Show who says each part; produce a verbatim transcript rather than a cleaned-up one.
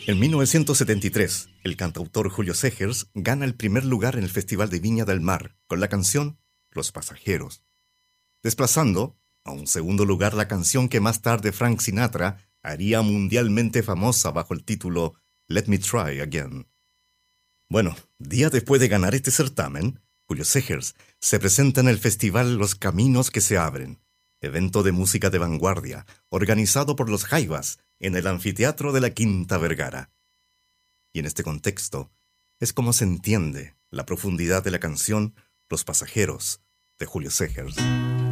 Speaker 1: En mil novecientos setenta y tres, el cantautor Julio Segers gana el primer lugar en el Festival de Viña del Mar con la canción Los Pasajeros, desplazando a un segundo lugar la canción que más tarde Frank Sinatra haría mundialmente famosa bajo el título Let Me Try Again. Bueno, días después de ganar este certamen, Julio Segers se presenta en el festival Los Caminos que se abren, evento de música de vanguardia organizado por los Jaivas en el anfiteatro de la Quinta Vergara. Y en este contexto es como se entiende la profundidad de la canción Los Pasajeros de Julio Segers.